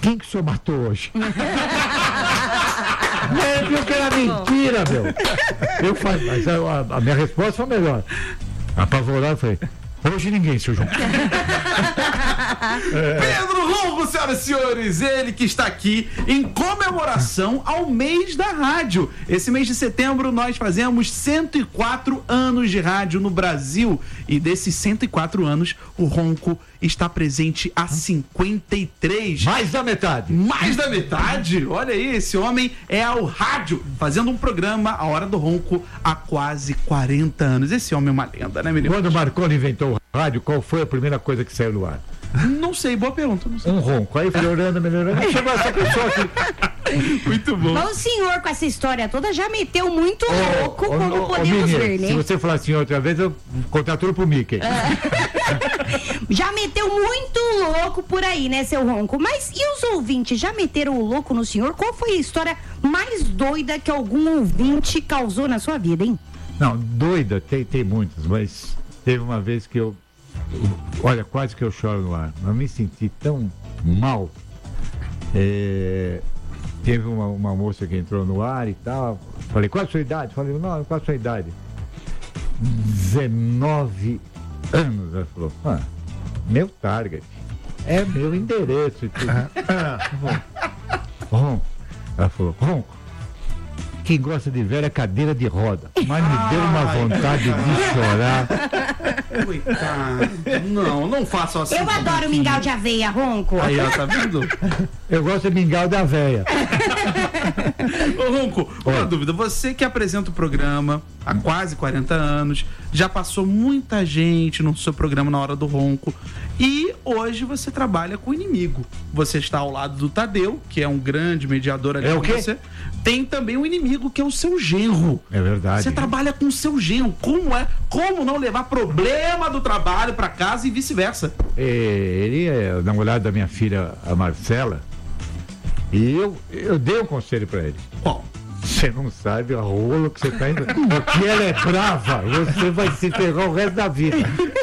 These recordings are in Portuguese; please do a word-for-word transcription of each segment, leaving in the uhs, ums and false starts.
quem que o senhor matou hoje? É, viu que era mentira, meu. Eu falei, mas a, a minha resposta foi melhor. Apavorado, eu falei, hoje ninguém, seu João. É. Pedro Ronco, senhoras e senhores, ele que está aqui em comemoração ao mês da rádio. Esse mês de setembro nós fazemos cento e quatro anos de rádio no Brasil, e desses cento e quatro anos o Ronco está presente há cinquenta e três. Mais da metade. Mais da metade? Olha aí, esse homem é ao rádio, fazendo um programa, A Hora do Ronco, há quase quarenta anos. Esse homem é uma lenda, né, menino? Quando o Marconi inventou o rádio, qual foi a primeira coisa que saiu no ar? Não sei, boa pergunta. Não sei. Um ronco. Aí melhorando, melhorando. Aí chegou essa pessoa aqui. Muito bom. Mas o senhor, com essa história toda, já meteu muito oh, louco, oh, como oh, podemos oh, ver, né? Se você falar assim outra vez, eu contraturo pro Mickey. É. Já meteu muito louco por aí, né, seu Ronco? Mas e os ouvintes, já meteram o louco no senhor? Qual foi a história mais doida que algum ouvinte causou na sua vida, hein? Não, doida, tem, tem muitas, mas teve uma vez que eu, olha, quase que eu choro no ar. Eu me senti tão mal. É, teve uma, uma moça que entrou no ar e tal. Falei, qual a sua idade? Falei, não, qual a sua idade? dezenove anos. Ela falou, ah, meu target. É meu endereço. Ronco. Ela falou, Ronco, quem gosta de velho é cadeira de roda. Mas me deu uma vontade de chorar. Coitado. Não, não faça assim. Eu adoro mingau de aveia, Ronco. Aí, ó, tá vendo? Eu gosto de mingau da véia. Ô, Ronco, uma dúvida. Você que apresenta o programa há quase quarenta anos, já passou muita gente no seu programa Na Hora do Ronco, e hoje você trabalha com o inimigo. Você está ao lado do Tadeu, que é um grande mediador ali é com o quê? você. Tem também o inimigo, que é o seu genro. É verdade. Você trabalha com o seu genro. Como é? Como não levar problema do trabalho para casa e vice-versa? É, ele é o namorado da minha filha, a Marcela, e eu, eu dei um conselho para ele. Qual? Você não sabe a rola que você tá indo. Porque ela é brava, você vai se ferrar o resto da vida.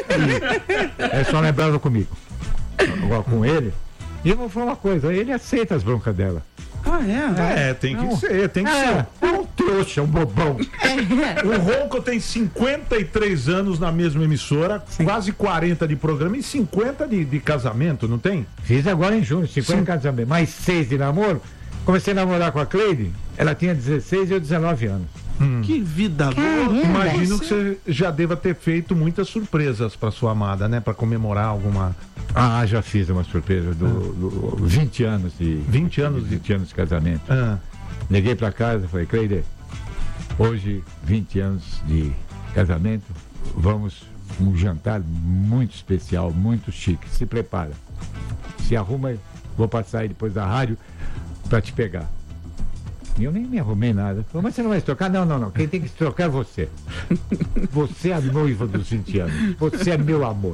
E é só ela é brava comigo. Agora com ele. E eu vou falar uma coisa, ele aceita as broncas dela. Ah, é? É, tem que Não. ser, tem que É, ser. é um trouxa, um bobão. O Ronco tem cinquenta e três anos na mesma emissora, quase quarenta de programa e cinquenta de, de casamento, não tem? Fiz agora em junho, cinquenta Sim. casamentos, mais seis de namoro. Comecei a namorar com a Cleide, ela tinha dezesseis e eu dezenove anos. Hum. Que vida Caramba. boa. Imagino que você já deva ter feito muitas surpresas para sua amada, né? Para comemorar alguma... Ah, já fiz uma surpresa do, do vinte anos de vinte anos de... vinte anos de casamento. Ah, Liguei pra casa e falei, Cleide, hoje, vinte anos de casamento, vamos um jantar muito especial, muito chique. Se prepara. Se arruma, vou passar aí depois da rádio pra te pegar. E eu nem me arrumei nada. Falei, mas você não vai se trocar? Não, não, não. Quem tem que se trocar é você. Você é a noiva dos vinte anos. Você é meu amor.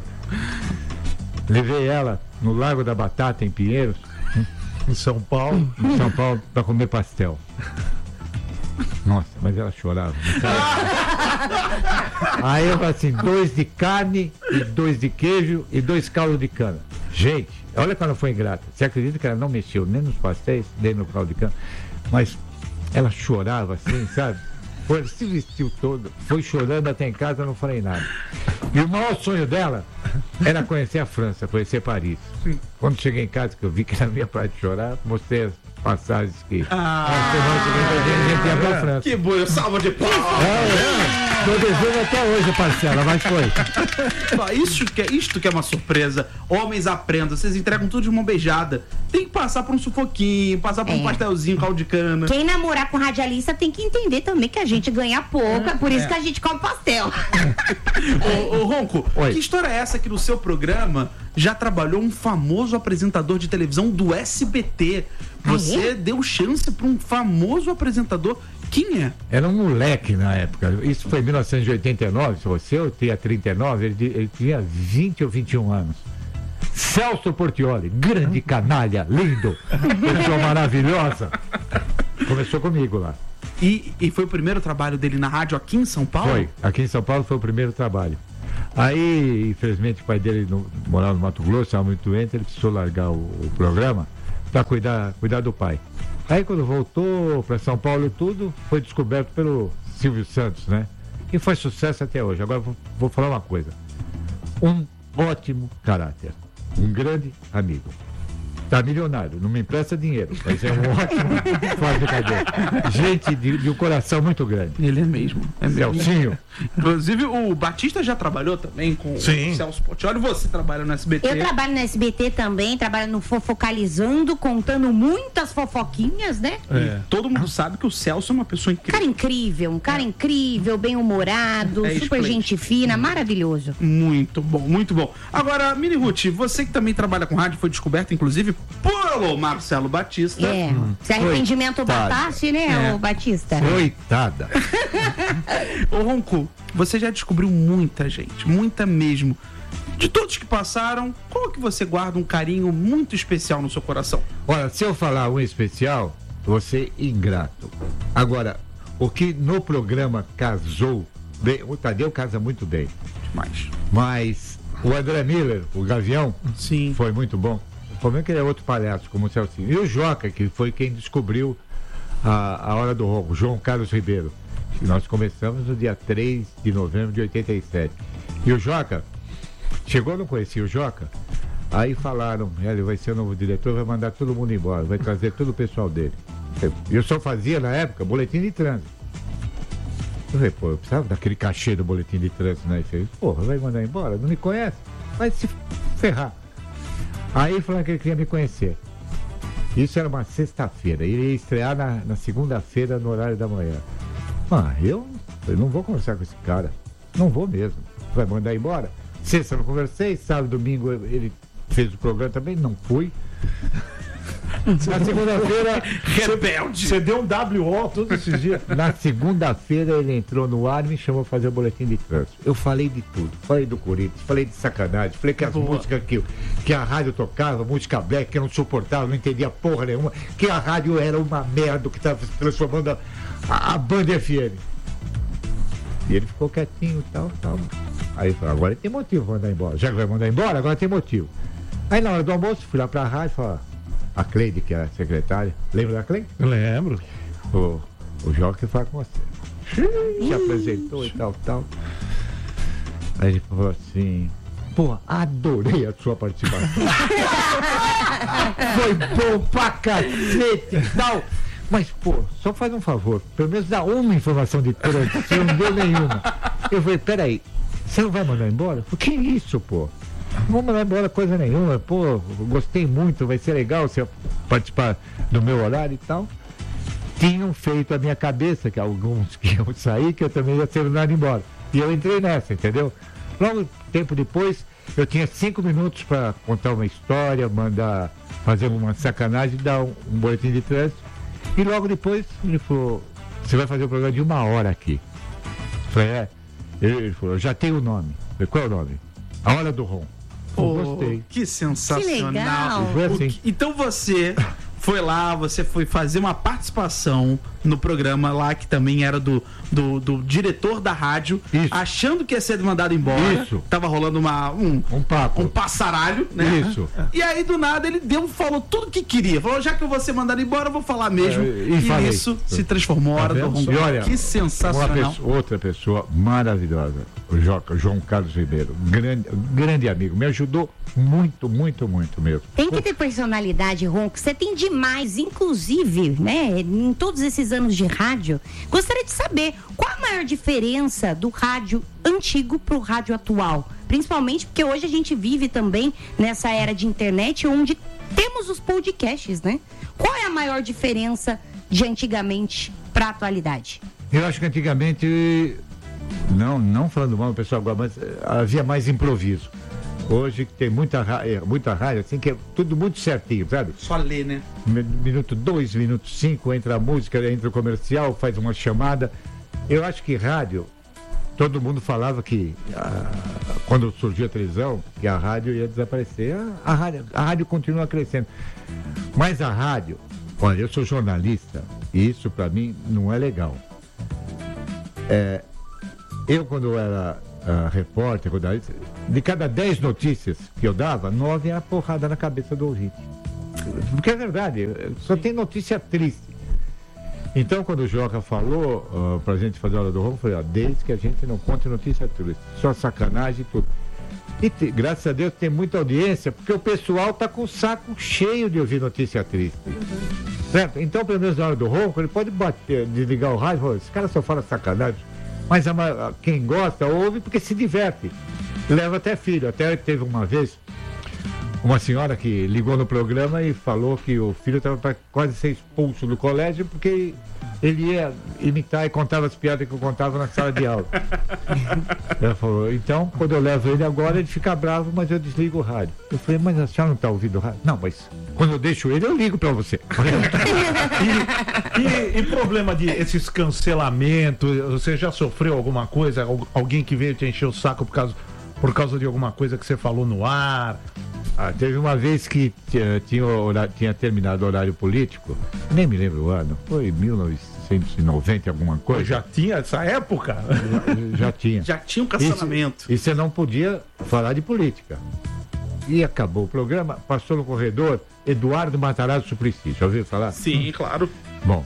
Levei ela no Lago da Batata, em Pinheiros, em São Paulo. em São Paulo, para comer pastel. Nossa, mas ela chorava. Aí eu falei assim, dois de carne, e dois de queijo e dois caldos de cana. Gente, olha como ela foi ingrata. Você acredita que ela não mexeu nem nos pastéis, nem no caldo de cana? Mas ela chorava assim, sabe? Foi, se vestiu todo, foi chorando até em casa, eu não falei nada. E o maior sonho dela era conhecer a França, conhecer Paris. Sim. Quando cheguei em casa, que eu vi que ela não ia parar de chorar, mostrei as passagens que Ah, a semana que vem a gente ia pra França. que boa, salva de palmas. É, é. Tô devendo até hoje, parcela, mas foi. Ó, Isso que, é, isto que é uma surpresa. Homens aprendam, vocês entregam tudo de mão beijada. Tem que passar por um sufoquinho, passar por um É. pastelzinho, caldo de cana. Quem namorar com radialista tem que entender também que a gente ganha pouco, é por isso que a gente come pastel. Ô, ô Ronco, Oi. que história é essa que no seu programa já trabalhou um famoso apresentador de televisão do S B T? Você Ah, é? deu chance para um famoso apresentador. Quem é? Era um moleque na época. Isso foi em mil novecentos e oitenta e nove. Se você eu tinha trinta e nove, ele, ele tinha vinte ou vinte e um anos. Celso Portiolli, grande canalha, lindo, pessoa maravilhosa. Começou comigo lá. E, e foi o primeiro trabalho dele na rádio aqui em São Paulo? Foi. Aqui em São Paulo foi o primeiro trabalho. Aí, infelizmente, o pai dele no, morava no Mato Grosso, estava muito doente, ele precisou largar o, o programa. para cuidar, cuidar do pai. Aí quando voltou para São Paulo e tudo, foi descoberto pelo Silvio Santos, né? E foi sucesso até hoje. Agora vou, vou falar uma coisa. Um ótimo caráter. Um grande amigo. Tá milionário, não me empresta dinheiro, mas é um ótimo faz brincadeira. Gente de, de um coração muito grande. Ele é mesmo. É mesmo. Celcinho. Inclusive, o Batista já trabalhou também com Sim. o Celso Portiolli. Você trabalha no S B T. Eu trabalho no S B T também, trabalho no Fofocalizando, contando muitas fofoquinhas, né? É. Todo mundo sabe que o Celso é uma pessoa incrível. Cara incrível, um cara incrível, bem-humorado, É super esplêndido. gente fina, maravilhoso. Muito bom, muito bom. Agora, Mini Ruth, você que também trabalha com rádio, foi descoberto, inclusive, pelo Marcelo Batista. É, se arrependimento Coitada. batasse, né, É. ô Batista? Coitada. Ô, Ronco, você já descobriu muita gente, muita mesmo. De todos que passaram, qual que você guarda um carinho muito especial no seu coração? Olha, se eu falar um especial, você ingrato. Agora, o que no programa casou bem, o Tadeu casa muito bem, Demais. mas o André Miller, o Gavião, Sim. foi muito bom. O problema é que ele é outro palhaço, como o Celcinho. E o Joca, que foi quem descobriu a, a Hora do Ronco, João Carlos Ribeiro. E nós começamos no dia três de novembro de oitenta e sete. E o Joca, chegou, eu não conhecia o Joca, aí falaram, ele vai ser o novo diretor, vai mandar todo mundo embora, vai trazer todo o pessoal dele. Eu, eu só fazia, na época, boletim de trânsito. Eu falei, pô, eu precisava daquele cachê do boletim de trânsito, né? E fez, porra, vai mandar embora? Não me conhece? Vai se ferrar. Aí falaram que ele queria me conhecer. Isso era uma sexta-feira. Ele ia estrear na, na segunda-feira, no horário da manhã. Ah, eu, eu não vou conversar com esse cara. Não vou mesmo. Vai mandar embora? Sexta eu não conversei, sábado, domingo ele fez o programa também, não fui. Na segunda-feira, Rebelde. Você deu um W O todos esses dias. na segunda-feira ele entrou no ar e me chamou para fazer o boletim de trânsito. Eu falei de tudo, falei do Corinthians, falei de sacanagem, falei que as Boa. músicas que, que a rádio tocava, música black, que eu não suportava, não entendia porra nenhuma, que a rádio era uma merda, que estava se transformando a, a, a Band F M. E ele ficou quietinho e tal, tal. Aí ele falou, agora tem motivo para mandar embora. Já que vai mandar embora, agora tem motivo. Aí na hora do almoço, fui lá para a rádio e falei, a Cleide, que era a secretária, lembra da Cleide? Lembro. O, o Joca que fala com você. Se apresentou e tal, tal. Aí ele falou assim, pô, adorei a sua participação. Foi bom pra cacete e tal. Mas, pô, só faz um favor, pelo menos dá uma informação de trânsito, você não deu nenhuma. Eu falei, peraí, você não vai mandar embora? Eu falei, que isso, pô? Não vou mandar embora coisa nenhuma, pô, gostei muito, vai ser legal você participar do meu horário e tal. Tinham feito a minha cabeça, que alguns que iam sair, que eu também ia ser mandado embora. E eu entrei nessa, entendeu? Logo, tempo depois, eu tinha cinco minutos para contar uma história, mandar fazer uma sacanagem, dar um, um boletim de trânsito. E logo depois, ele falou, você vai fazer um programa de uma hora aqui. Eu falei, é. Ele, ele falou, já tem o nome. Eu falei, qual é o nome? A Hora do Ron. Eu Oh, gostei. que sensacional. Que legal. Foi O assim. que- Então você foi lá, você foi fazer uma participação no programa lá, que também era do, do, do diretor da rádio, Isso. achando que ia ser mandado embora. Isso. Tava rolando uma, um, Um papo. um passaralho, né? Isso. E aí, do nada, ele deu, falou tudo que queria. Falou, já que eu vou ser mandado embora, eu vou falar mesmo. É, e e falei. isso se transformou a hora do vendo? Ronco. E olha, Que Uma sensacional. pessoa- outra pessoa maravilhosa, o Joca, João Carlos Ribeiro, grande, grande amigo, me ajudou muito, muito, muito mesmo. Tem que ter personalidade, Ronco. Você tem demais, inclusive, né? Em todos esses anos de rádio, gostaria de saber qual a maior diferença do rádio antigo pro rádio atual. Principalmente porque hoje a gente vive também nessa era de internet onde temos os podcasts, né? Qual é a maior diferença de antigamente pra atualidade? Eu acho que antigamente, não, não falando mal do pessoal agora, mas eh, havia mais improviso. Hoje tem muita, ra- eh, muita rádio, assim, que é tudo muito certinho, sabe? Só ler, né? Mi- Minuto dois, minuto cinco, entra a música, entra o comercial, faz uma chamada. Eu acho que rádio, todo mundo falava que ah, quando surgiu a televisão, que a rádio ia desaparecer. A, a, rádio, a rádio continua crescendo. Mas a rádio, olha, eu sou jornalista e isso para mim não é legal. É, eu quando eu era ah, repórter, quando eu- de cada dez notícias que eu dava, nove era porrada na cabeça do ouvinte. porque é verdade, só tem notícia triste. Então, quando o Joca falou uh, pra gente fazer a hora do ronco, eu falei, ó, desde que a gente não conte notícia triste, só sacanagem e tudo. E te, graças a Deus tem muita audiência, porque o pessoal tá com o saco cheio de ouvir notícia triste. Certo? Então, pelo menos na hora do ronco, ele pode bater, desligar o rádio e falar, esse cara só fala sacanagem. Mas a, a, quem gosta, ouve porque se diverte. Leva até filho. Até teve uma vez uma senhora que ligou no programa e falou que o filho estava para quase ser expulso do colégio porque ele ia imitar e contava as piadas que eu contava na sala de aula. Ela falou, então, quando eu levo ele agora, ele fica bravo, mas eu desligo o rádio. Eu falei, mas a senhora não está ouvindo o rádio? Não, mas quando eu deixo ele, eu ligo para você. e, e, e problema de esses cancelamentos, você já sofreu alguma coisa? Alguém que veio te encher o saco por causa, por causa de alguma coisa que você falou no ar? Ah, teve uma vez que tinha, tinha, horário, tinha terminado o horário político, nem me lembro o ano, foi mil novecentos e noventa, alguma coisa. Já tinha essa época? Já, já tinha. Já tinha um cancelamento. E você não podia falar de política. E acabou o programa, passou no corredor Eduardo Matarazzo Suplicy, já ouviu falar? Sim, claro. Bom,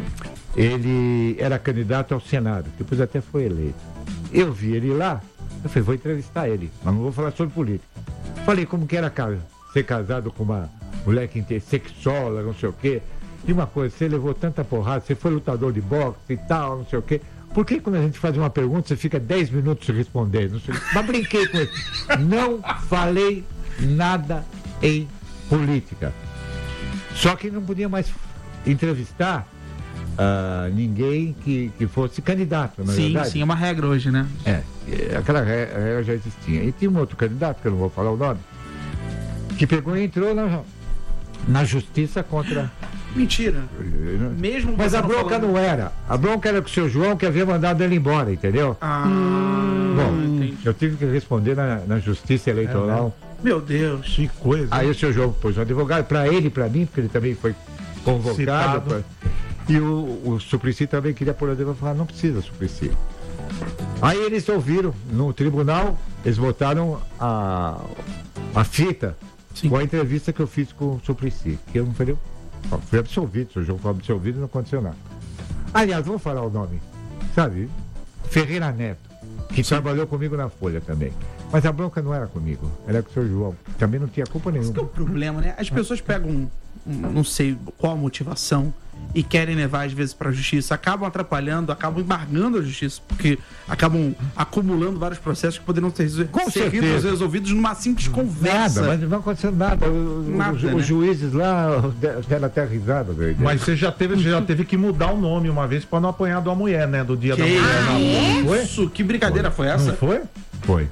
ele era candidato ao Senado, depois até foi eleito. Eu vi ele lá, eu falei, vou entrevistar ele, mas não vou falar sobre política. Falei como que era ser casado com uma mulher que é sexóloga, não sei o quê. E uma coisa, você levou tanta porrada, você foi lutador de boxe e tal, não sei o quê. Por que quando a gente faz uma pergunta, você fica dez minutos respondendo? Não sei. Mas brinquei com ele. Não falei nada em política. Só que não podia mais entrevistar uh, ninguém que, que fosse candidato, na sim, verdade. Sim, é uma regra hoje, né? É, aquela regra já existia. E tinha um outro candidato, que eu não vou falar o nome, que pegou e entrou na, na justiça contra... Mentira. Mesmo Mas a bronca falando... não era. A bronca era que o seu João que havia mandado ele embora, entendeu? Ah, bom, entendi. Eu tive que responder na, na justiça eleitoral. É, meu Deus. Que coisa. Aí o seu João pôs um advogado para ele e para mim, porque ele também foi convocado. Pra... E o, o Suplicy também queria pôr advogado. Falar, não precisa, Suplicy. Aí eles ouviram no tribunal, eles botaram a, a fita. Sim. Com a entrevista que eu fiz com o Suplicy, que eu não falei. Fui absolvido, o seu João foi absolvido e não aconteceu nada. Aliás, vou falar o nome, sabe? Ferreira Neto, que Sim. trabalhou comigo na Folha também. Mas a bronca não era comigo, era com o seu João. Também não tinha culpa nenhuma. Esse que é o problema, né? As pessoas pegam, um, um, não sei qual a motivação, e querem levar às vezes para a justiça, acabam atrapalhando, acabam embargando a justiça, porque acabam acumulando vários processos que poderiam ter ser resolvidos numa simples conversa. Nada, mas não aconteceu nada. O, nada os, né? os juízes lá deram até risada. Velho. Mas você já teve, já teve que mudar o nome uma vez para não apanhar de uma mulher, né? Do dia que da mulher. Ah, foi? Isso? Que brincadeira foi, foi essa? Não foi? Foi.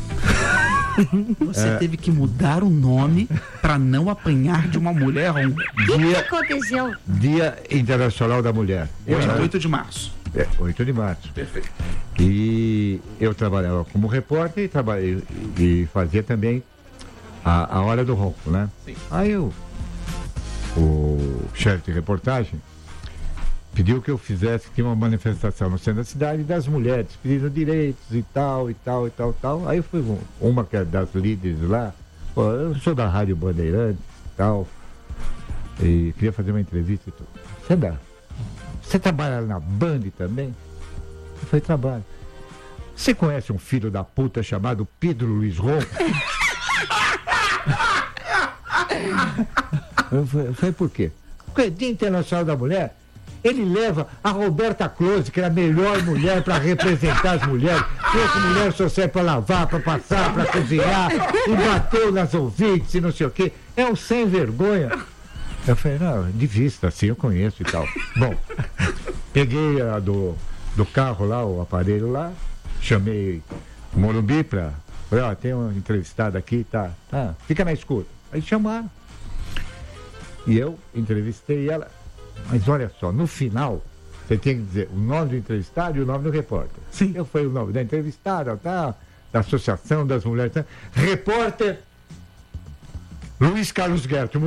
Você é. teve que mudar o nome para não apanhar de uma mulher. Um... O que, que aconteceu? Dia Internacional da Mulher. Hoje, é oito de março. É, oito de março. Perfeito. E eu trabalhava como repórter e, trabalhei, e fazia também a, a Hora do Ronco, né? Sim. Aí eu, o chefe de reportagem pediu que eu fizesse aqui uma manifestação no centro da cidade das mulheres, pedindo direitos e tal, e tal, e tal, tal. Aí eu fui uma que é das líderes lá, pô, eu sou da Rádio Bandeirantes e tal, e queria fazer uma entrevista e tudo. Você dá? Você trabalha na Band também? Eu falei, trabalho. Você conhece um filho da puta chamado Pedro Luiz Ronco? eu, falei, eu falei, por quê? Porque Dia Internacional da Mulher, ele leva a Roberta Close, que era a melhor mulher para representar as mulheres. Trouxe mulher social para lavar, para passar, para cozinhar, e bateu nas ouvintes e não sei o quê. É um sem vergonha. Eu falei, não, de vista, assim, eu conheço e tal. Bom, peguei a do, do carro lá, o aparelho lá, chamei o Morumbi para... Falei, ó, tem uma entrevistada aqui, tá, tá, fica na escuta. Aí chamaram. E eu entrevistei ela. Mas olha só, no final, você tem que dizer o nome do entrevistado e o nome do repórter. Sim. Eu falei o nome da entrevistada, tá, da Associação das Mulheres. Tá, repórter Luiz Carlos Guerto.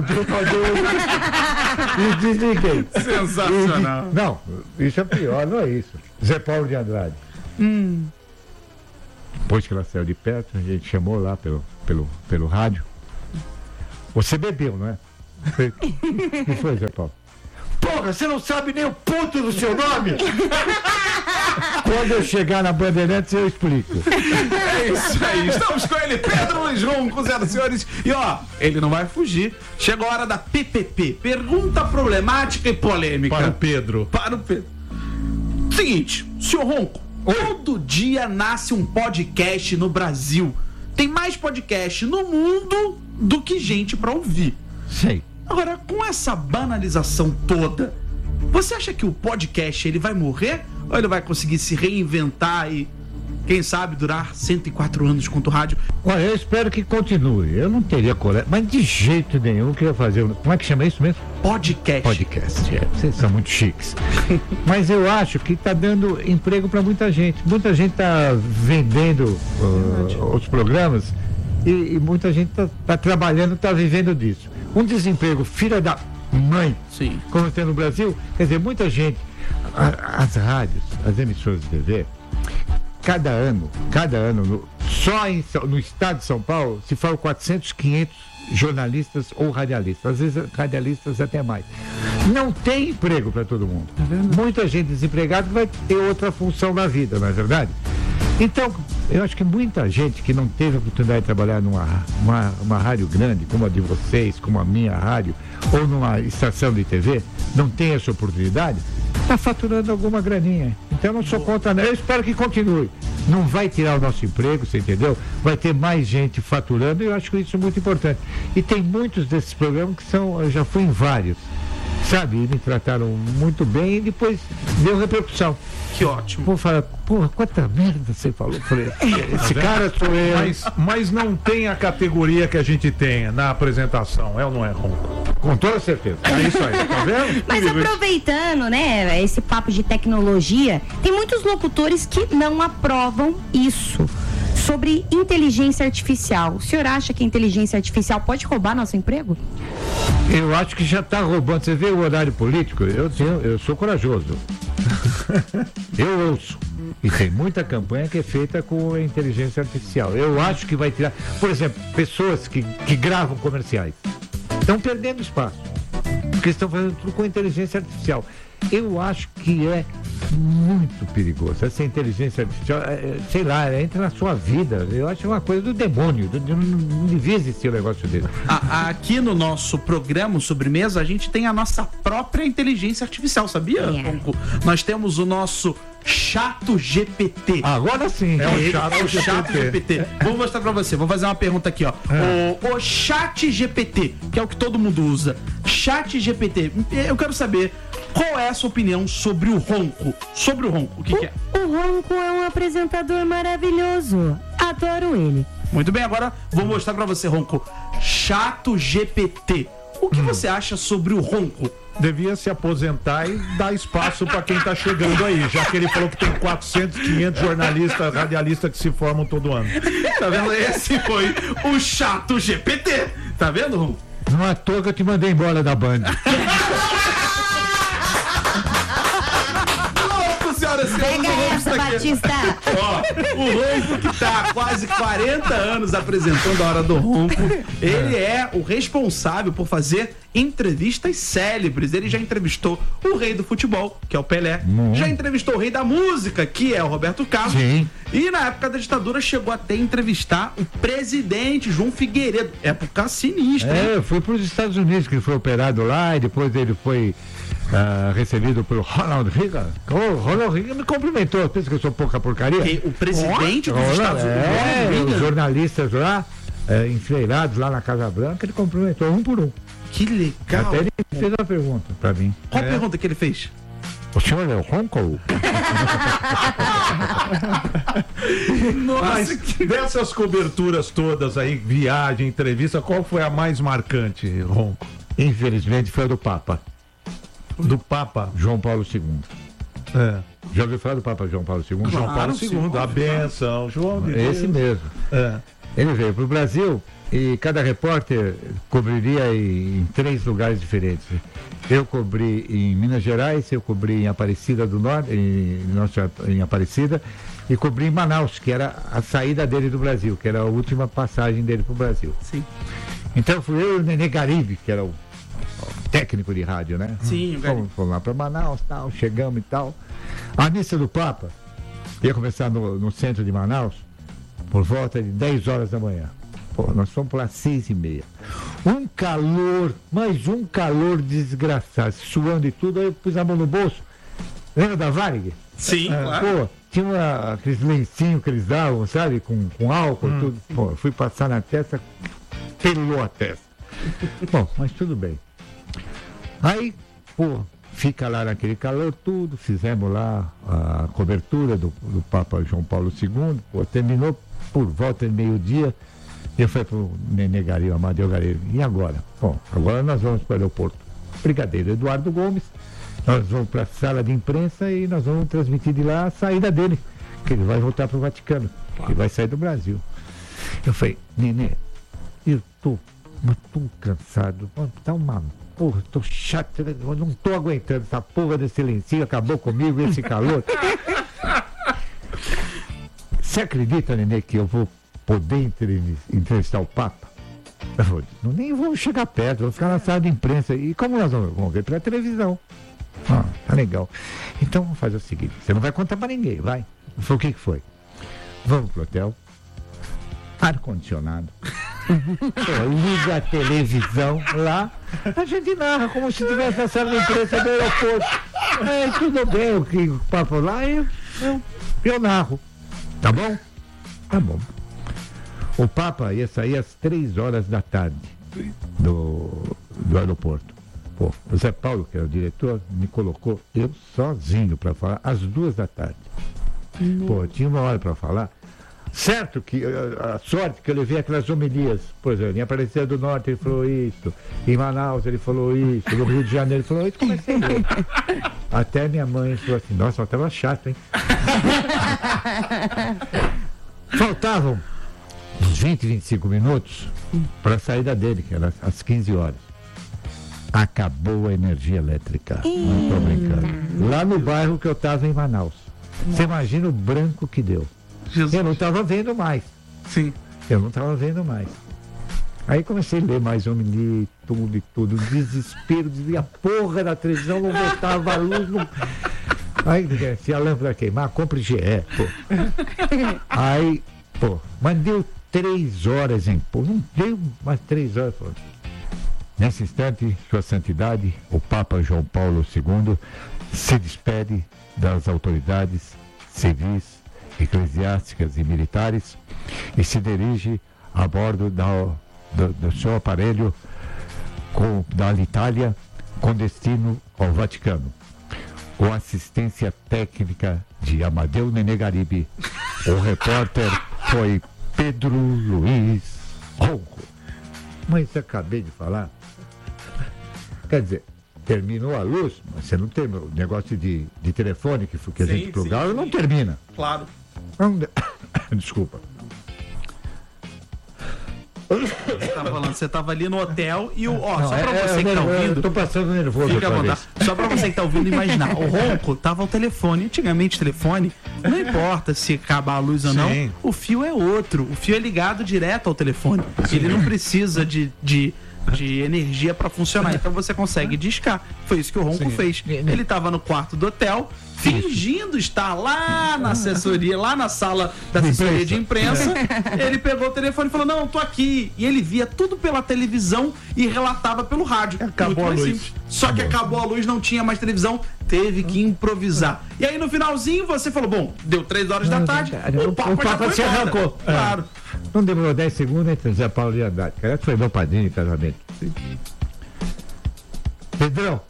E desliguei. Sensacional. E, não, isso é pior, não é isso. Zé Paulo de Andrade. Hum. Depois que ela saiu de perto, a gente chamou lá pelo, pelo, pelo rádio. Você bebeu, não é? O que foi, Zé Paulo? Porra, você não sabe nem o ponto do seu nome? Quando eu chegar na Bandeirantes, eu explico. É isso aí, estamos com ele, Pedro Luiz Ronco, senhoras e senhores. E ó, ele não vai fugir. Chegou a hora da P P P, pergunta problemática e polêmica. Para o Pedro. Para o Pedro. Seguinte, senhor Ronco, todo dia nasce um podcast no Brasil. Tem mais podcast no mundo do que gente pra ouvir. Sei. Agora, com essa banalização toda, você acha que o podcast ele vai morrer? Ou ele vai conseguir se reinventar e, quem sabe, durar cento e quatro anos quanto o rádio? Olha, eu espero que continue. Eu não teria coragem, mas de jeito nenhum que eu ia fazer. Como é que chama isso mesmo? Podcast. Podcast, é. Vocês são muito chiques. Mas eu acho que está dando emprego para muita gente. Muita gente está vendendo uh, os programas e, e muita gente está tá trabalhando, está vivendo disso. Um desemprego, filha da mãe, Sim. como tem no Brasil, quer dizer, muita gente, a, as rádios, as emissoras de T V, cada ano, cada ano, no, só em, no estado de São Paulo, se falam quatrocentos, quinhentos jornalistas ou radialistas, às vezes radialistas até mais. Não tem emprego para todo mundo. É muita gente desempregada vai ter outra função na vida, não é verdade? Então, eu acho que muita gente que não teve a oportunidade de trabalhar numa uma, uma rádio grande, como a de vocês, como a minha rádio, ou numa estação de T V, não tem essa oportunidade, está faturando alguma graninha. Então, eu não sou contra, não. Eu espero que continue. Não vai tirar o nosso emprego, você entendeu? Vai ter mais gente faturando e eu acho que isso é muito importante. E tem muitos desses programas que são, eu já fui em vários, sabe? Me trataram muito bem e depois deu repercussão. Que ótimo. Vou falar, porra, quanta merda você falou. Falei, esse cara sou eu. Mas, mas não tem a categoria que a gente tem na apresentação, é ou não é, Ronco? Com toda certeza. É isso aí, tá vendo? Mas aproveitando, né, esse papo de tecnologia, tem muitos locutores que não aprovam isso. Sobre inteligência artificial. O senhor acha que a inteligência artificial pode roubar nosso emprego? Eu acho que já está roubando. Você vê o horário político? Eu, tenho, eu sou corajoso. Eu ouço. E tem muita campanha que é feita com inteligência artificial. Eu acho que vai tirar. Por exemplo, pessoas que, que gravam comerciais estão perdendo espaço. Porque estão fazendo tudo com inteligência artificial. Eu acho que é muito perigoso. Essa inteligência artificial, é, sei lá, entra na sua vida. Eu acho uma coisa do demônio. Do, não, não devia existir o negócio dele. A, aqui no nosso programa Sobremesa, a gente tem a nossa própria inteligência artificial, sabia? É. Nós temos o nosso Chato G P T. Agora sim. É o Ele Chato é o Chato G P T. Vou mostrar pra você, vou fazer uma pergunta aqui, ó. É. O, o Chat G P T, que é o que todo mundo usa. Chat G P T, eu quero saber qual é a sua opinião sobre o Ronco. Sobre o Ronco, o que, que é? O Ronco é um apresentador maravilhoso. Adoro ele. Muito bem, agora vou mostrar pra você, Ronco. Chato G P T. O que hum. você acha sobre o Ronco? Devia se aposentar e dar espaço para quem tá chegando aí, já que ele falou que tem quatrocentos, quinhentos jornalistas, radialistas que se formam todo ano. Tá vendo? Esse foi o Chato G P T. Tá vendo, Ronco? Não é à toa que eu te mandei embora da Band. Pega essa, Batista. Ó, o Ronco que tá há quase quarenta anos apresentando a Hora do Ronco, ele é o responsável por fazer entrevistas célebres. Ele já entrevistou o rei do futebol, que é o Pelé, hum. já entrevistou o rei da música, que é o Roberto Carlos. Sim. E na época da ditadura chegou até a entrevistar o presidente João Figueiredo, época sinistra. É, eu fui para os Estados Unidos, que ele foi operado lá e depois ele foi Uh, recebido pelo Ronald Reagan. O Ronald Reagan me cumprimentou. Pensa que eu sou pouca porcaria? Que, o presidente oh, dos Ronald, Estados Unidos. É, os jornalistas lá, é, enfileirados lá na Casa Branca, ele cumprimentou um por um. Que legal. Até ele fez uma pergunta pra mim. Qual é. a pergunta que ele fez? O senhor é o Ronco? Nossa, que... dessas coberturas todas aí, viagem, entrevista, qual foi a mais marcante, Ronco? Infelizmente foi a do Papa. Do Papa João Paulo segundo. É. Já ouviu falar do Papa João Paulo segundo? João Paulo segundo, a benção, João de Esse Deus. mesmo. É. Ele veio para o Brasil e cada repórter cobriria em, em três lugares diferentes. Eu cobri em Minas Gerais, eu cobri em Aparecida do Norte, em, em Aparecida, e cobri em Manaus, que era a saída dele do Brasil, que era a última passagem dele para o Brasil. Sim. Então fui eu e o Nenê Garibe, que era o técnico de rádio, né? Sim, o fomos, fomos lá para Manaus, tal, chegamos e tal. A missa do Papa ia começar no, no centro de Manaus por volta de dez horas da manhã. Pô, nós fomos para seis e meia. Um calor, mais um calor desgraçado, suando e tudo. Aí eu pus a mão no bolso. Lembra da Varig? Sim, é, claro. Pô, tinha uma, aqueles lencinhos que eles davam, sabe? Com, com álcool e hum. tudo. Pô, fui passar na testa, pelou a testa. Bom, mas tudo bem. Aí, pô, fica lá naquele calor tudo, fizemos lá a cobertura do, do Papa João Paulo segundo, pô, terminou por volta de meio-dia. Eu falei pro Nenê Gario, Amadeu Gario, e agora? Bom, agora nós vamos para o aeroporto Brigadeiro Eduardo Gomes, nós vamos para a sala de imprensa e nós vamos transmitir de lá a saída dele, que ele vai voltar para o Vaticano, que ele vai sair do Brasil. Eu falei, Nenê, eu tô, mas tô cansado, tá uma porra, tô chato, eu não tô aguentando essa porra desse lencinho, acabou comigo esse calor. Você acredita, Nenê, que eu vou poder entrevistar o Papa? Eu falei, não, nem vou chegar perto, vou ficar na sala de imprensa. E como nós vamos, vamos ver pela televisão? Ah, tá legal. Então vamos fazer o seguinte, você não vai contar pra ninguém, vai. Eu falei, o que que foi? Vamos pro hotel, ar-condicionado, liga a televisão lá, a gente narra como se estivesse na sala de imprensa do aeroporto. É, tudo bem, o que o Papa lá, eu, eu, eu narro. Tá bom? Tá bom. O Papa ia sair às três horas da tarde do, do aeroporto. Pô, o Zé Paulo, que é o diretor, me colocou eu sozinho para falar às duas da tarde. Pô, tinha uma hora para falar. Certo que a, a sorte que eu levei aquelas homilias, por exemplo, em Aparecida do Norte ele falou isso, em Manaus ele falou isso, no Rio de Janeiro ele falou isso, comecei a ler. Até minha mãe falou assim, nossa, mas tava chato, hein? Faltavam uns vinte, vinte e cinco minutos para a saída dele, que era às quinze horas. Acabou a energia elétrica. Não tô brincando. Lá no bairro que eu estava em Manaus. Você imagina o branco que deu. Jesus. Eu não estava vendo mais. Sim. Eu não estava vendo mais. Aí comecei a ler mais um li tudo e tudo. Desespero, dizia a porra da televisão, não botava a luz. Não... Aí, se a lâmpada queimar, compre G E, pô. Aí, pô, mas deu três horas em pô. Não deu mais três horas, pô. Nesse instante, Sua Santidade, o Papa João Paulo segundo, se despede das autoridades civis, eclesiásticas e militares e se dirige a bordo da, do, do seu aparelho com, da Alitalia com destino ao Vaticano, com assistência técnica de Amadeu Nenê Garibe. O repórter foi Pedro Luiz Ronco. Mas acabei de falar. Quer dizer, terminou a luz, mas você não terminou. O negócio de, de telefone que, que a Sim, gente plugava sim, não sim. termina. Claro. Não, desculpa. Você tá falando, você tava ali no hotel e o. Ó, Não, só pra é, você é, que tá eu, ouvindo. Eu tô passando nervoso. Fica à outra vontade. vez. Só pra você que tá ouvindo imaginar, o ronco tava ao telefone. Antigamente, telefone, não importa se acabar a luz ou não, Sim. o fio é outro. O fio é ligado direto ao telefone. Ele não precisa de, de, de energia pra funcionar. Então você consegue discar. Foi isso que o ronco Sim. fez. Ele tava no quarto do hotel, fingindo estar lá na assessoria, lá na sala da assessoria de imprensa. Ele pegou o telefone e falou, não, tô aqui. E ele via tudo pela televisão e relatava pelo rádio. Acabou Muito a mais luz. simples. Só que acabou a luz, não tinha mais televisão, teve que improvisar. E aí no finalzinho você falou, bom, deu três horas da tarde, o Papa, o Papa já se foi embora. arrancou. Claro. Não demorou dez segundos entre Zé Paulo e Haddad. Cara, foi meu padrinho em casamento. Pedrão,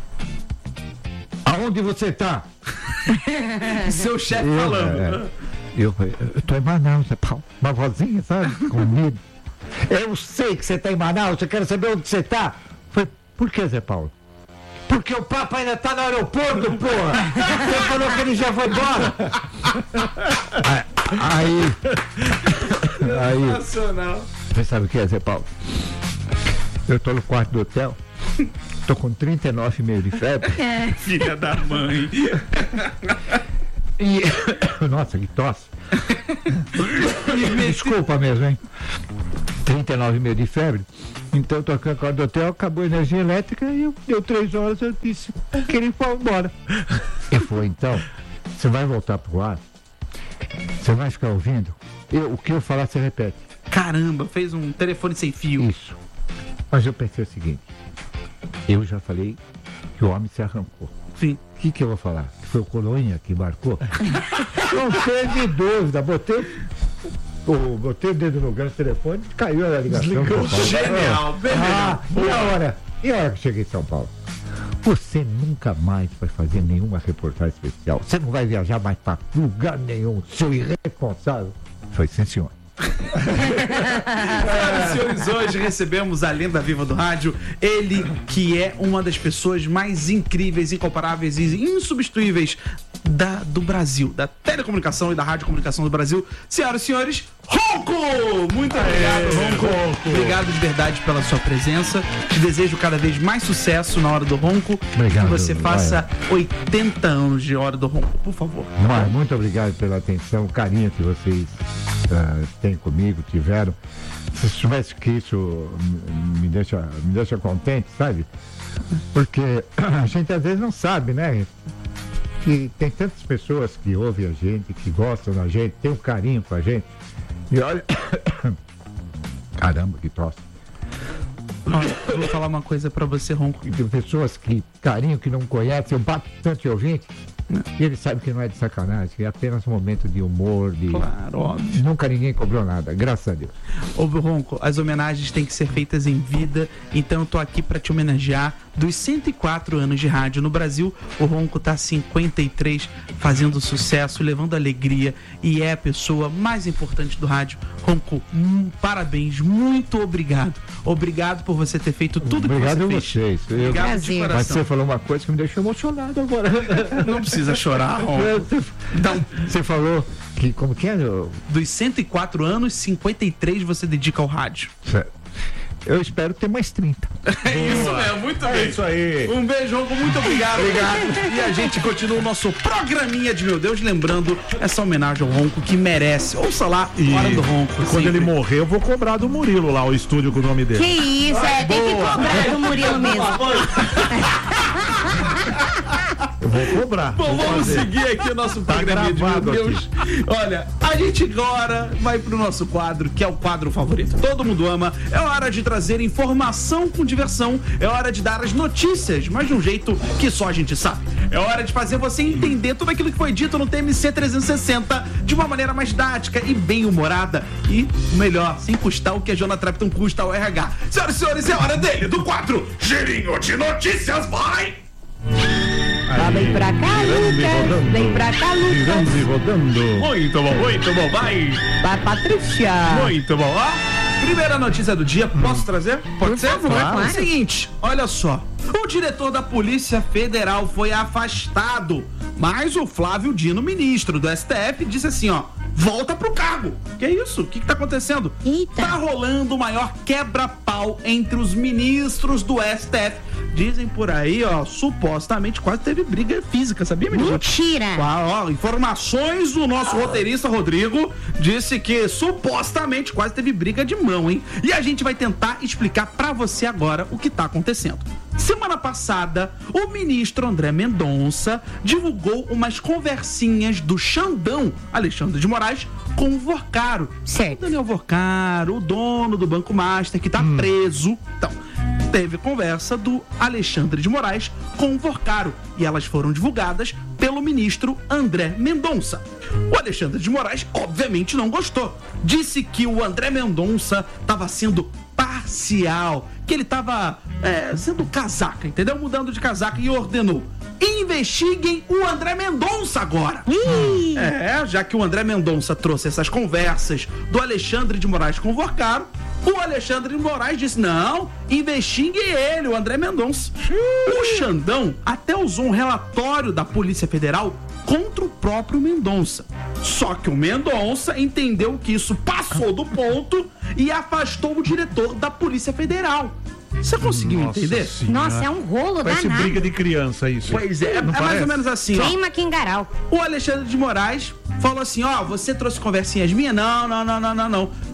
aonde você tá? Seu chefe Eu, falando. é, eu falei, eu tô em Manaus, Zé Paulo. Uma vozinha, sabe? Com medo. Eu sei que você tá em Manaus, eu quero saber onde você tá. Falei, por que, Zé Paulo? Porque o Papa ainda tá no aeroporto, porra! Você falou que ele já foi embora! Aí. Aí. Nacional. Você sabe o que é, Zé Paulo? Eu tô no quarto do hotel, tô com trinta e nove e meio de febre. Filha da mãe. E. Nossa, que tosse! Desculpa mesmo, hein? trinta e nove vírgula cinco de febre. Então, tocando com a do hotel, acabou a energia elétrica e eu, deu três horas, eu disse que ele foi embora. E foi, então, você vai voltar pro ar? Você vai ficar ouvindo? Eu, o que eu falar, você repete. Caramba, fez um telefone sem fio. Isso. Mas eu pensei o seguinte, eu já falei que o homem se arrancou. Sim. O que, que eu vou falar? Que foi o Coroinha que marcou? Não teve dúvida, botei... Oh, botei o dedo no gancho do telefone, caiu a ligação. Desligou. Genial, ah, e a hora? E a hora que cheguei em São Paulo? Você nunca mais vai fazer nenhuma reportagem especial. Você não vai viajar mais para lugar nenhum, seu irresponsável. Foi sim, senhor. Senhoras e senhores, hoje recebemos a lenda viva do rádio, ele que é uma das pessoas mais incríveis, incomparáveis e insubstituíveis da, do Brasil, da telecomunicação e da radiocomunicação do Brasil. Senhoras e senhores, Ronco! Muito obrigado, Ronco. Obrigado de verdade pela sua presença. Te desejo cada vez mais sucesso na Hora do Ronco. Obrigado. Que você faça oitenta anos de Hora do Ronco, por favor. Mas, muito obrigado pela atenção, o carinho que vocês uh, têm comigo, tiveram. Se soubesse que isso me deixa, me deixa contente, sabe? Porque a gente às vezes não sabe, né? Que tem tantas pessoas que ouvem a gente, que gostam da gente, tem um carinho com a gente. E olha, caramba, que tosse. Olha, eu vou falar uma coisa pra você, Ronco. E tem pessoas que, carinho, que não conhecem, eu bato tanto ouvinte, e ele sabe que não é de sacanagem, que é apenas um momento de humor, de... Claro, óbvio. Nunca ninguém cobrou nada, graças a Deus. Ô, Ronco, as homenagens têm que ser feitas em vida, então eu tô aqui pra te homenagear. Dos cento e quatro anos de rádio no Brasil, o Ronco tá cinquenta e três, fazendo sucesso, levando alegria, e é a pessoa mais importante do rádio. Ronco, hum, parabéns, muito obrigado. Obrigado por você ter feito tudo obrigado que você a fez. vocês. Eu... Obrigado de coração. Mas você falou uma coisa que me deixou emocionado agora. Não precisa chorar, Ronco. Então, você falou que, como que é? Eu... Dos cento e quatro anos, cinquenta e três você dedica ao rádio. Certo. Eu espero ter mais trinta. É isso mesmo, muito bem. É isso aí. Um beijo, Ronco, muito obrigado. Obrigado. E a gente continua o nosso programinha de Meu Deus, lembrando essa homenagem ao Ronco que merece. Ouça lá, Hora do Ronco. E quando sempre. ele morrer, eu vou cobrar do Murilo lá, o estúdio com o nome dele. Que isso, é, tem que cobrar do Murilo mesmo. Eu vou cobrar. Bom, vou vamos fazer. seguir aqui o nosso Tá programinha de Meu gravado Deus. Olha, a gente agora vai pro nosso quadro, que é o quadro favorito. Todo mundo ama. É hora de trazer informação com diversão. É hora de dar as notícias, mas de um jeito que só a gente sabe. É hora de fazer você entender tudo aquilo que foi dito no T M C trezentos e sessenta de uma maneira mais didática e bem humorada. E, o melhor, sem custar o que a Jonah Trapton custa ao R H. Senhoras e senhores, é hora dele, do quadro Girinho de Notícias, vai! Tá, vem pra cá, Lucas. Vem pra cá, Girando e Lucas. rodando. Muito bom, muito bom, vai! Vai, Patrícia. Muito bom, ó. Primeira notícia do dia, posso trazer? Pode Por ser? favor, claro. Seguinte, olha só. O diretor da Polícia Federal foi afastado, mas o Flávio Dino, ministro do S T F, disse assim, ó, volta pro cargo. Que isso? O que que tá acontecendo? Eita. Tá rolando o maior quebra-pau entre os ministros do S T F. Dizem por aí, ó, supostamente quase teve briga física, sabia, menino? Mentira. Ah, ó, informações do nosso roteirista Rodrigo disse que supostamente quase teve briga de mão, hein? E a gente vai tentar explicar pra você agora o que tá acontecendo. Semana passada, o ministro André Mendonça divulgou umas conversinhas do Xandão, Alexandre de Moraes, com o Vorcaro. Certo. O Daniel Vorcaro, o dono do Banco Master, que tá hum. preso. Então, teve conversa do Alexandre de Moraes com o Vorcaro e elas foram divulgadas pelo ministro André Mendonça. O Alexandre de Moraes, obviamente, não gostou. Disse que o André Mendonça estava sendo parcial, que ele estava é, sendo casaca, entendeu? Mudando de casaca e ordenou: investiguem o André Mendonça agora. Ih. É, já que o André Mendonça trouxe essas conversas do Alexandre de Moraes com o Vorcaro, o Alexandre de Moraes disse: não, investigue ele, o André Mendonça. O Xandão até usou um relatório da Polícia Federal contra o próprio Mendonça. Só que o Mendonça entendeu que isso passou do ponto e afastou o diretor da Polícia Federal. Você conseguiu Nossa entender? senhora. Nossa, é um rolo Parece danado. briga de criança isso. Pois é, é Não mais parece? ou menos assim, ó. Queima Quingaral. O Alexandre de Moraes falou assim, ó, você trouxe conversinhas minhas? Não, não, não, não, não, não.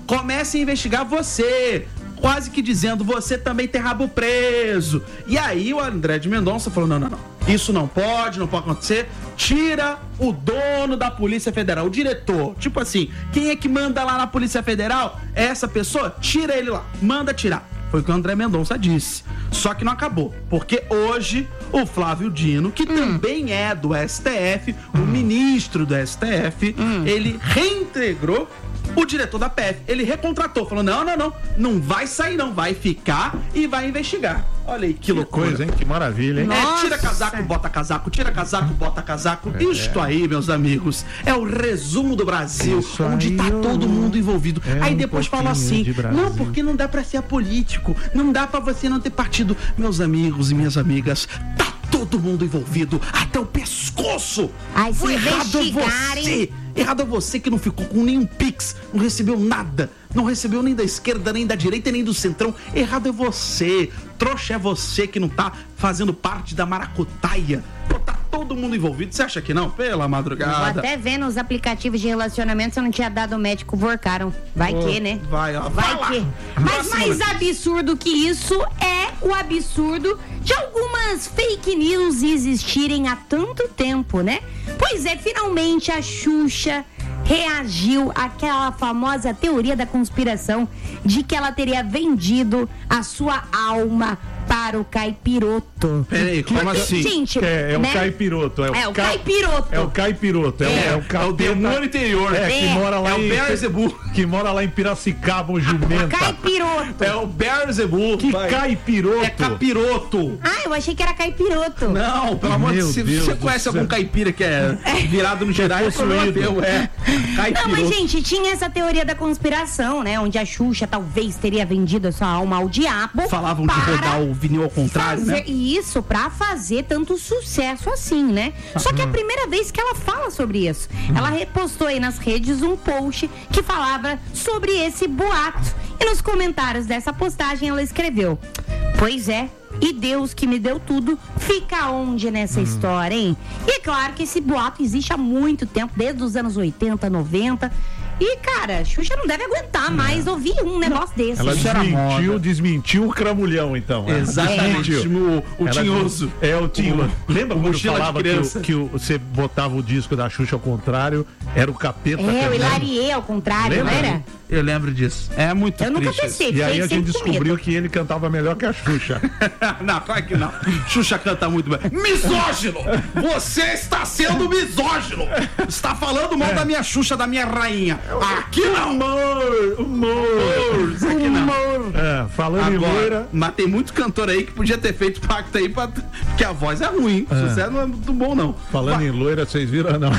comecem a investigar você. Quase que dizendo, você também tem rabo preso. E aí o André de Mendonça falou, não, não, não. Isso não pode, não pode acontecer. Tira o dono da Polícia Federal, o diretor. Tipo assim, quem é que manda lá na Polícia Federal? É essa pessoa? Tira ele lá. Manda tirar. Foi o que o André Mendonça disse. Só que não acabou. Porque hoje o Flávio Dino, que hum. também é do S T F, o ministro do S T F, hum. ele reintegrou o diretor da P F. Ele recontratou, falou, não, não, não, não vai sair não, vai ficar e vai investigar. Olha aí, que, que loucura. Coisa, hein? Que maravilha, hein? É, tira casaco, bota casaco, tira casaco, bota casaco. É, Isto aí, meus amigos, é o resumo do Brasil, Isso onde aí, tá todo mundo envolvido. É aí depois um fala assim, de não, porque não dá pra ser político, não dá pra você não ter partido. Meus amigos e minhas amigas, tá todo mundo envolvido, até o pescoço. Ai, se errado é você. Errado é você que não ficou com nenhum pix, não recebeu nada, não recebeu nem da esquerda, nem da direita, nem do centrão. Errado é você. Trouxa é você que não tá fazendo parte da maracutaia. Pô, tá todo mundo envolvido. Você acha que não? Pela madrugada. Vou até ver nos aplicativos de relacionamento se eu não tinha dado o médico Vorcaram. Vai oh, que, né? Vai, ó. Vai, vai que. Mas mais absurdo que isso é o absurdo de algumas fake news existirem há tanto tempo, né? Pois é, finalmente a Xuxa reagiu àquela famosa teoria da conspiração de que ela teria vendido a sua alma para o caipiroto. Peraí, como assim? Gente, é, é né? o caipiroto. É o, é o ca... caipiroto. É o caipiroto. É, é, é o, é o demônio interior. É, que é. mora lá é em... o Beelzebub. Que mora lá em Piracicaba, o jumenta. Caipiroto. É o Beelzebub. Que vai. Caipiroto? É capiroto. Ah, eu achei que era caipiroto. Não, pelo amor de Deus. Se você conhece algum caipira que é virado no geral, é possuído. É caipiroto. Não, mas gente, tinha essa teoria da conspiração, né? Onde a Xuxa talvez teria vendido a sua alma ao diabo. Falavam de rodar o vinil ao contrário, fazer né? Isso, pra fazer tanto sucesso assim, né? Só que é a primeira vez que ela fala sobre isso. Ela repostou aí nas redes um post que falava sobre esse boato. E nos comentários dessa postagem ela escreveu: pois é, e Deus que me deu tudo, fica onde nessa hum. história, hein? E é claro que esse boato existe há muito tempo, desde os anos oitenta, noventa. E, cara, Xuxa não deve aguentar é. mais ouvir um negócio desse. Ela desmentiu, desmentiu o cramulhão, então. Exatamente. É. O, o tinhoso. É, o tinhoso. Lembra o quando falava que, o, que o, você botava o disco da Xuxa ao contrário, era o capeta. É, o Hilarie ao contrário, Lembra? não era? Eu lembro disso. É muito Eu triste. nunca pensei. E aí a gente descobriu que ele cantava melhor que a Xuxa. Não, claro que não. Xuxa canta muito bem. Misógino! Você está sendo misógino! Está falando mal é. da minha Xuxa, da minha rainha. Aqui não! Humor! Humor! Isso aqui não. Humor! É, falando Agora, em loira... Mas tem muito cantor aí que podia ter feito pacto aí, pra... porque a voz é ruim. O é. sucesso não é muito bom, não. Falando Vai. em loira, vocês viram, não?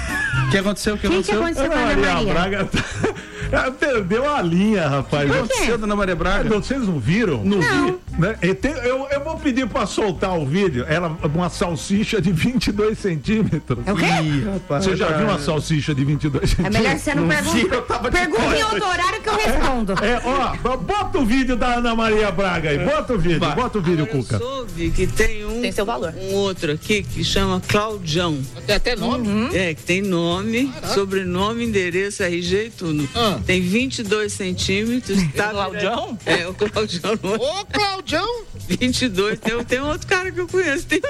O que aconteceu? O que Quem aconteceu? que aconteceu com a Ana Maria? Braga tá... Ela perdeu a linha, rapaz. O que aconteceu, Dona Maria Braga? Vocês não viram? Não, não. vi. Né? Eu, eu vou pedir pra soltar o vídeo. Ela, uma salsicha de vinte e dois centímetros. É o quê? Ih, rapaz, você já viu uma salsicha de vinte e dois É centímetros? melhor você não, não perguntar. Pergunta em outro horário que eu respondo. É, ó, bota o vídeo da Ana Maria Braga aí. Bota o vídeo, Vai. bota o vídeo, Agora Cuca. Eu soube que tem um, tem seu valor. um outro aqui que chama Claudião. Tem até nome? Uhum. É, que tem nome, Caraca. sobrenome, endereço, R G e tudo. Ah. Tem vinte e dois centímetros. Tá... Claudião? É, o Claudião. Ô, Claudião! vinte e dois, tem, tem outro cara que eu conheço. Tem...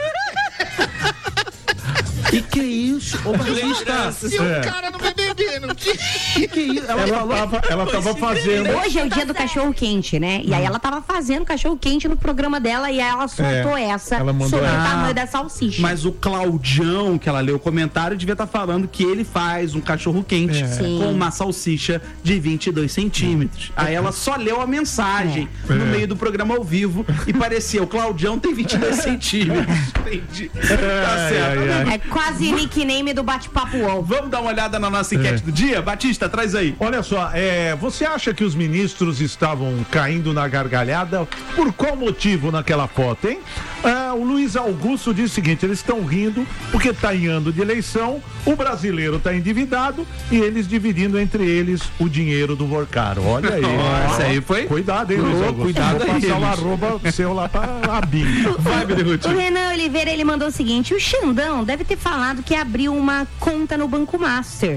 Que que é isso? Ô, Batista. Se o cara não vai beber, não tinha. Que que é isso? Ela, Ela falou... tava, ela tava fazendo... Hoje é o dia do cachorro quente, né? E aí ela tava fazendo cachorro quente no programa dela e aí ela soltou É, essa ela mandou sobre essa. o Ah, tamanho da salsicha. Mas o Claudião, que ela leu o comentário, devia estar falando que ele faz um cachorro quente É. Sim. com uma salsicha de vinte e dois centímetros. Aí ela só leu a mensagem É. no É. meio do programa ao vivo e parecia, o Claudião tem vinte e dois centímetros. Entendi. Tá Ai, certo. ai, ai. É quase nickname do bate-papo U O L. Vamos dar uma olhada na nossa enquete É. do dia? Batista, traz aí. Olha só, é, você acha que os ministros estavam caindo na gargalhada? Por qual motivo naquela foto, hein? Ah, o Luiz Augusto diz o seguinte: eles estão rindo porque está em ano de eleição, o brasileiro está endividado e eles dividindo entre eles o dinheiro do Vorcaro. Olha aí. Ó, essa aí foi- Cuidado, hein, Luiz Ô, Augusto. cuidado Vou aí, passar o Luiz. arroba seu lá pra Abim. Vai, me derrute. O Renan Oliveira, ele mandou o seguinte: o Xandão deve ter falado que abriu uma conta no Banco Master.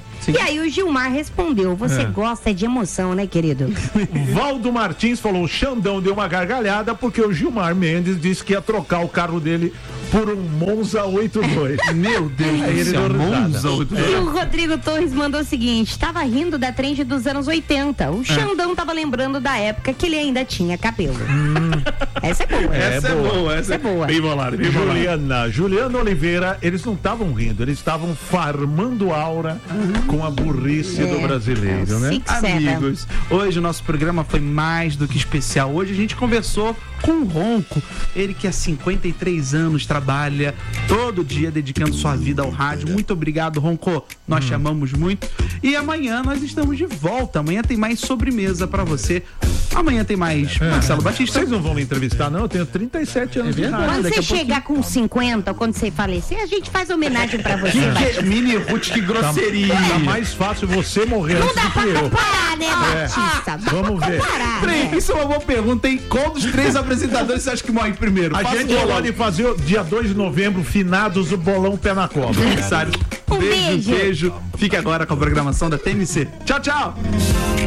Sim. E aí o Gilmar respondeu, você É. gosta de emoção, né, querido? Valdo Martins falou, o Xandão deu uma gargalhada porque o Gilmar Mendes disse que ia trocar o carro dele por um Monza oitenta e dois. Meu Deus Aí do ele céu, deu risada. Monza, oito dois. E o Rodrigo Torres mandou o seguinte, tava rindo da trend dos anos oitenta. O Xandão tava lembrando da época que ele ainda tinha cabelo. Essa é boa. Essa é boa. boa, essa Essa é boa. Bem bolado, bem bolado. Juliana, Juliana Oliveira, eles não estavam rindo, eles estavam farmando aura com a burrice do É, brasileiro, é o né? Six Seven. Amigos, hoje o nosso programa foi mais do que especial. Hoje a gente conversou com o Ronco, ele que há cinquenta e três anos trabalha todo dia dedicando sua vida ao rádio. Muito obrigado, Ronco. Nós te amamos muito. E amanhã nós estamos de volta. Amanhã tem mais sobremesa pra você. Amanhã tem mais Marcelo Batista. Vocês não vão me entrevistar, não? Eu tenho trinta e sete anos de verdade. idade. Quando daqui você a chegar com cinquenta, ou quando você falecer, a gente faz homenagem pra você. Que, que, mini Ruth, que grosseria. Tá mais fácil você morrer Não antes dá do pra que eu. comparar, né, Batista? Dá Vamos pra ver. comparar, Trem, né? isso é uma boa pergunta, hein? Qual dos três apresentadores você acha que morre primeiro? A Faça gente o bolão. pode fazer o dia dois de novembro, finados, o bolão pé na cobra. Aniversário. Um Beijo, beijo. beijo. Fique agora com a programação da T M C. Tchau, tchau.